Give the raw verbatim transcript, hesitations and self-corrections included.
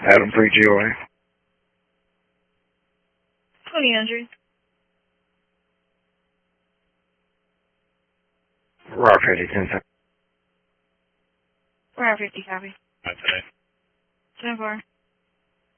Adam three G O A. twenty hundred. Route fifty, ten seconds. Route fifty, copy. Not today. ten four.